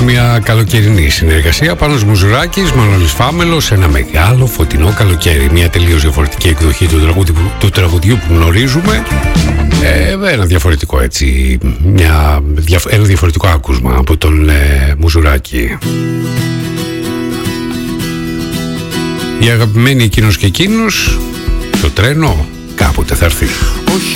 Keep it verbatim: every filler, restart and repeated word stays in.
μια καλοκαιρινή συνεργασία. Πάνος Μουζουράκης, Μανώλης Φάμελος, ένα μεγάλο φωτεινό καλοκαίρι. Μια τελείως διαφορετική εκδοχή του τραγουδιού, του τραγουδιού που γνωρίζουμε. Ε, ένα διαφορετικό έτσι, μια, ένα διαφορετικό άκουσμα από τον ε, Μουζουράκη. Η αγαπημένη εκείνος και εκείνος, το τρένο κάποτε θα έρθει.